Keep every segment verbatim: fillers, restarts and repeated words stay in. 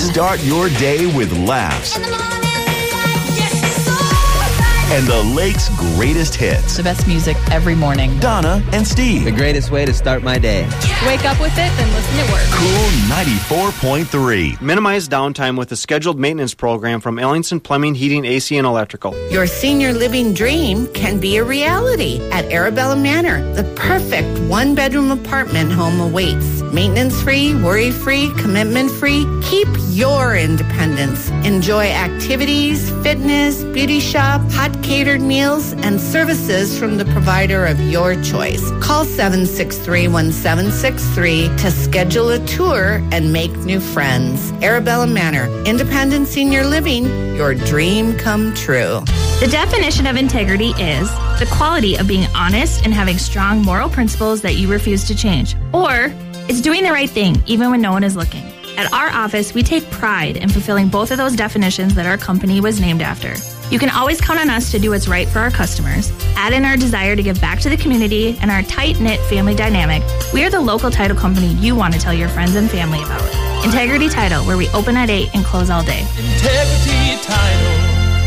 Start your day with laughs. And the Lake's greatest hits. The best music every morning. Donna and Steve. The greatest way to start my day. Wake up with it, then listen at work. Cool ninety-four point three. Minimize downtime with a scheduled maintenance program from Ellingson Plumbing, Heating, A C, and Electrical. Your senior living dream can be a reality at Arabella Manor. The perfect one-bedroom apartment home awaits. Maintenance-free, worry-free, commitment-free. Keep your independence. Enjoy activities, fitness, beauty shop, hot catered meals, and services from the provider of your choice. Call seven six three, one seven six three to schedule a tour and make new friends. Arabella Manor, independent senior living, your dream come true. The definition of integrity is the quality of being honest and having strong moral principles that you refuse to change. Or it's doing the right thing even when no one is looking. At our office, we take pride in fulfilling both of those definitions that our company was named after. You can always count on us to do what's right for our customers. Add in our desire to give back to the community and our tight-knit family dynamic, we are the local title company you want to tell your friends and family about. Integrity Title, where we open at eight and close all day. Integrity Title.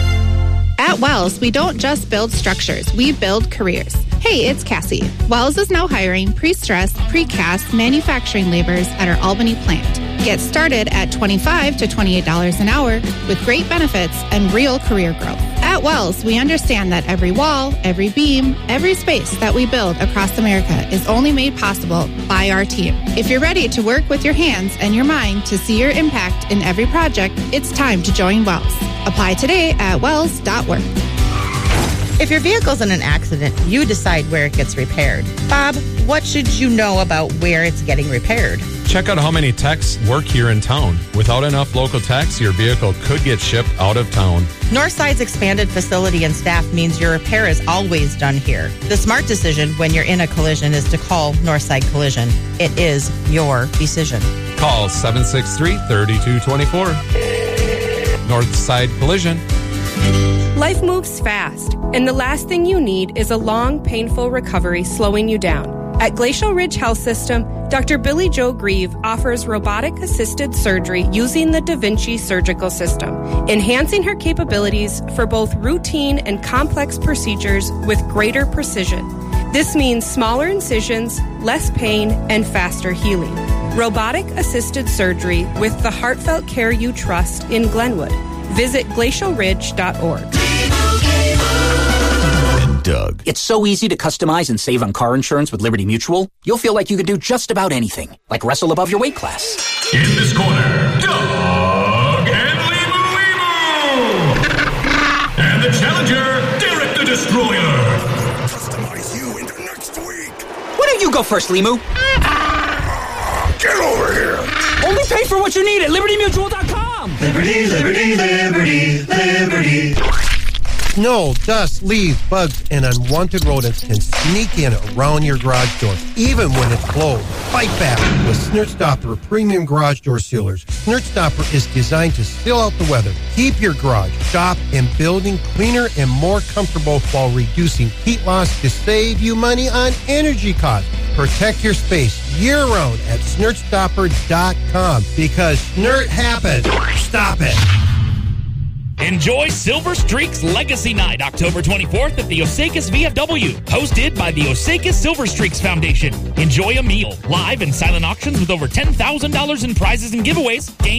At Wells, we don't just build structures, we build careers. Hey, it's Cassie. Wells is now hiring pre-stressed, precast manufacturing laborers at our Albany plant. Get started at twenty-five to twenty-eight dollars an hour with great benefits and real career growth. At Wells, we understand that every wall, every beam, every space that we build across America is only made possible by our team. If you're ready to work with your hands and your mind to see your impact in every project, it's time to join Wells. Apply today at wells dot work. If your vehicle's in an accident, you decide where it gets repaired. Bob, what should you know about where it's getting repaired? Check out how many techs work here in town. Without enough local techs, your vehicle could get shipped out of town. Northside's expanded facility and staff means your repair is always done here. The smart decision when you're in a collision is to call Northside Collision. It is your decision. Call seven six three, three two two four. Northside Collision. Life moves fast, and the last thing you need is a long, painful recovery slowing you down. At Glacial Ridge Health System, Doctor Billy Joe Grieve offers robotic-assisted surgery using the Da Vinci surgical system, enhancing her capabilities for both routine and complex procedures with greater precision. This means smaller incisions, less pain, and faster healing. Robotic-assisted surgery with the heartfelt care you trust in Glenwood. Visit glacial ridge dot org. And Doug. It's so easy to customize and save on car insurance with Liberty Mutual. You'll feel like you can do just about anything, like wrestle above your weight class. In this corner, Doug and Limu Limu. And the challenger, Derek the Destroyer. Customize you into next week. Why don't you go first, Limu? Get over here. Only pay for what you need at liberty mutual dot com. Liberty, liberty, liberty, liberty. Snow, dust, leaves, bugs, and unwanted rodents can sneak in around your garage door, even when it's closed. Fight back with Snert Stopper Premium Garage Door Sealers. Snert Stopper is designed to seal out the weather, keep your garage, shop, and building cleaner and more comfortable while reducing heat loss to save you money on energy costs. Protect your space year-round at snert stopper dot com because Snert happens. Stop it. Enjoy Silver Streaks Legacy Night, October twenty-fourth at the Osakis V F W, hosted by the Osakis Silver Streaks Foundation. Enjoy a meal, live and silent auctions with over ten thousand dollars in prizes and giveaways, games,